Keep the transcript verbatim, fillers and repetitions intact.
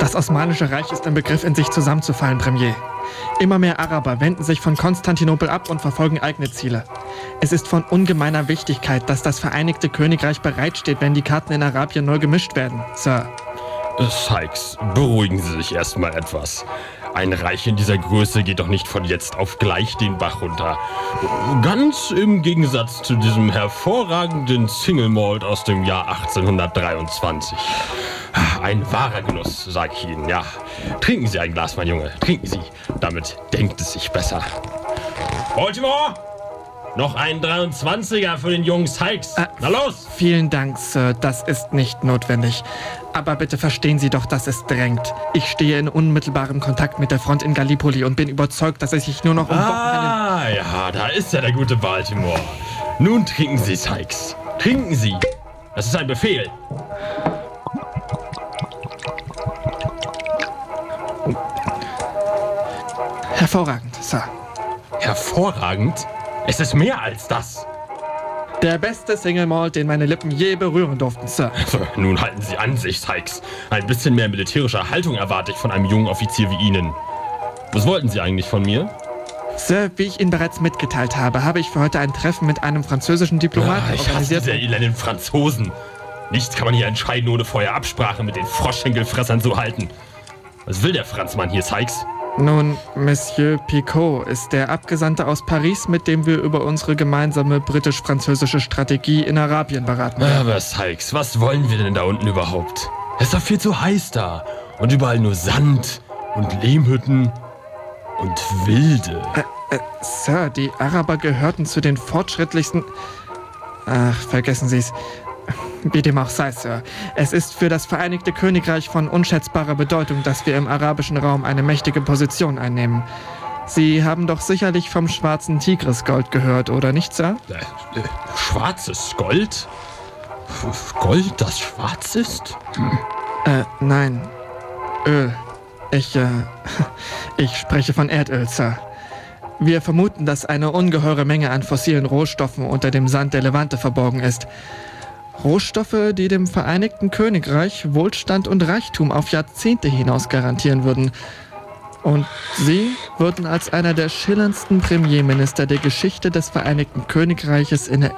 Das Osmanische Reich ist im Begriff, in sich zusammenzufallen, Premier. Immer mehr Araber wenden sich von Konstantinopel ab und verfolgen eigene Ziele. Es ist von ungemeiner Wichtigkeit, dass das Vereinigte Königreich bereitsteht, wenn die Karten in Arabien neu gemischt werden, Sir. Sykes, beruhigen Sie sich erstmal etwas. Ein Reich in dieser Größe geht doch nicht von jetzt auf gleich den Bach runter. Ganz im Gegensatz zu diesem hervorragenden Single Malt aus dem Jahr achtzehnhundertdreiundzwanzig. Ein wahrer Genuss, sag ich Ihnen, ja. Trinken Sie ein Glas, mein Junge, trinken Sie. Damit denkt es sich besser. Baltimore! Noch ein dreiundzwanziger für den jungen Sykes. Äh, Na los! Vielen Dank, Sir. Das ist nicht notwendig. Aber bitte verstehen Sie doch, dass es drängt. Ich stehe in unmittelbarem Kontakt mit der Front in Gallipoli und bin überzeugt, dass es sich nur noch um Ah, Wochen ja, da ist ja der gute Baltimore. Nun trinken Sie, Sykes. Trinken Sie. Das ist ein Befehl. Hervorragend, Sir. Hervorragend? Es ist mehr als das. Der beste Single Malt, den meine Lippen je berühren durften, Sir. Also, nun halten Sie an sich, Sykes. Ein bisschen mehr militärische Haltung erwarte ich von einem jungen Offizier wie Ihnen. Was wollten Sie eigentlich von mir? Sir, wie ich Ihnen bereits mitgeteilt habe, habe ich für heute ein Treffen mit einem französischen Diplomaten ja, ich organisiert. hasse diese elenden Franzosen. Nichts kann man hier entscheiden, ohne vorher Absprache mit den Froschschenkelfressern zu halten. Was will der Franzmann hier, Sykes? Nun, Monsieur Picot ist der Abgesandte aus Paris, mit dem wir über unsere gemeinsame britisch-französische Strategie in Arabien beraten werden. Aber Sykes, was wollen wir denn da unten überhaupt? Es ist doch viel zu heiß da. Und überall nur Sand und Lehmhütten und Wilde. Äh, äh, Sir, die Araber gehörten zu den fortschrittlichsten... Ach, vergessen Sie es. Wie dem auch sei, Sir. Es ist für das Vereinigte Königreich von unschätzbarer Bedeutung, dass wir im arabischen Raum eine mächtige Position einnehmen. Sie haben doch sicherlich vom schwarzen Tigrisgold gehört, oder nicht, Sir? Äh, äh, schwarzes Gold? Gold, das schwarz ist? Hm. Äh, nein. Öl. Ich, äh, ich spreche von Erdöl, Sir. Wir vermuten, dass eine ungeheure Menge an fossilen Rohstoffen unter dem Sand der Levante verborgen ist. Rohstoffe, die dem Vereinigten Königreich Wohlstand und Reichtum auf Jahrzehnte hinaus garantieren würden. Und Sie würden als einer der schillerndsten Premierminister der Geschichte des Vereinigten Königreiches in